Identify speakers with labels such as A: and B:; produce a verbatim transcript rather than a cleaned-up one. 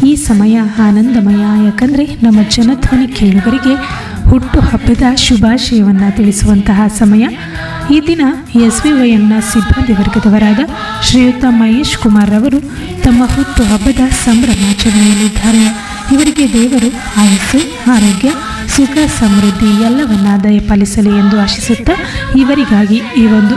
A: ಈ ಸಮಯ ಆನಂದಮಯ, ಯಾಕಂದರೆ ನಮ್ಮ ಜನಧ್ವನಿ ಕೇಳುಗರಿಗೆ ಹುಟ್ಟು ಹಬ್ಬದ ಶುಭಾಶಯವನ್ನು ತಿಳಿಸುವಂತಹ ಸಮಯ. ಈ ದಿನ ಎಸ್ ವಿ ವೈಎಂನ ಸಿಬ್ಬಂದಿ ವರ್ಗದವರಾದ ಶ್ರೀಯುತ ಮಹೇಶ್ ಕುಮಾರ್ ಅವರು ತಮ್ಮ ಹುಟ್ಟು ಹಬ್ಬದ ಸಂಭ್ರಮಾಚರಣೆಯಲ್ಲಿದ್ದಾರೆ. ಇವರಿಗೆ ದೇವರು ಆಯಸ್ಸು, ಆರೋಗ್ಯ, ಸುಖ, ಸಮೃದ್ಧಿ ಎಲ್ಲವನ್ನ ದಯಪಾಲಿಸಲಿ ಎಂದು ಆಶಿಸುತ್ತಾ ಇವರಿಗಾಗಿ ಈ ಒಂದು